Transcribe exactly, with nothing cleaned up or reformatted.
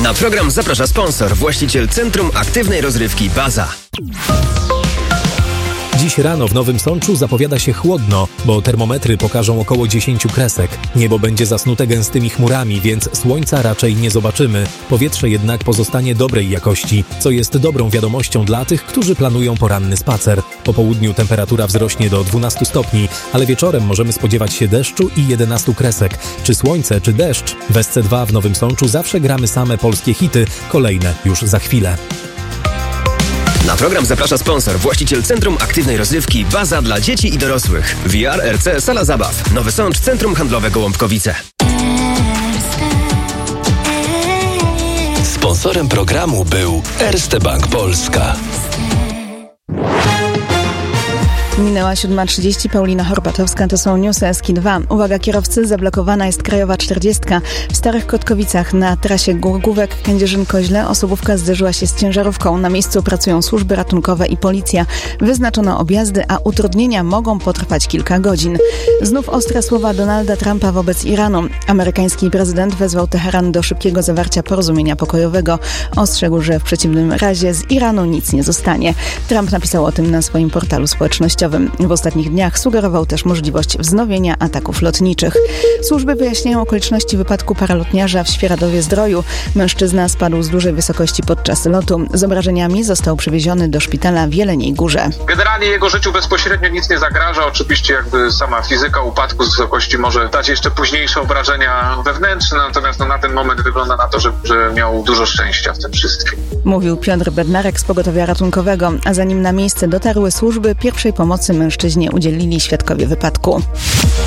Na program zaprasza sponsor, właściciel Centrum Aktywnej Rozrywki Baza. Dziś rano w Nowym Sączu zapowiada się chłodno, bo termometry pokażą około dziesięć kresek. Niebo będzie zasnute gęstymi chmurami, więc słońca raczej nie zobaczymy. Powietrze jednak pozostanie dobrej jakości, co jest dobrą wiadomością dla tych, którzy planują poranny spacer. Po południu temperatura wzrośnie do dwunastu stopni, ale wieczorem możemy spodziewać się deszczu i jedenastu kresek. Czy słońce, czy deszcz? W S C dwa w Nowym Sączu zawsze gramy same polskie hity, kolejne już za chwilę. Na program zaprasza sponsor, właściciel Centrum Aktywnej Rozrywki Baza dla dzieci i dorosłych. V R, R C, Sala Zabaw. Nowy Sącz, Centrum Handlowe Gołąbkowice. Sponsorem programu był Erste Bank Polska. Minęła siódma trzydzieści, Paulina Horpatowska, to są newsy S K dwa. Uwaga kierowcy, zablokowana jest Krajowa czterdziestka. W Starych Kotkowicach na trasie Głogówek-Kędzierzyn-Koźle osobówka zderzyła się z ciężarówką. Na miejscu pracują służby ratunkowe i policja. Wyznaczono objazdy, a utrudnienia mogą potrwać kilka godzin. Znów ostre słowa Donalda Trumpa wobec Iranu. Amerykański prezydent wezwał Teheran do szybkiego zawarcia porozumienia pokojowego. Ostrzegł, że w przeciwnym razie z Iranu nic nie zostanie. Trump napisał o tym na swoim portalu społecznościowym. W ostatnich dniach sugerował też możliwość wznowienia ataków lotniczych. Służby wyjaśniają okoliczności wypadku paralotniarza w Świeradowie-Zdroju. Mężczyzna spadł z dużej wysokości podczas lotu. Z obrażeniami został przewieziony do szpitala w Jeleniej Górze. Generalnie jego życiu bezpośrednio nic nie zagraża. Oczywiście jakby sama fizyka upadku z wysokości może dać jeszcze późniejsze obrażenia wewnętrzne, natomiast no, na ten moment wygląda na to, że, że miał dużo szczęścia w tym wszystkim. Mówił Piotr Bednarek z pogotowia ratunkowego, a zanim na miejsce dotarły służby pierwszej pomocy mężczyźnie udzielili świadkowie wypadku.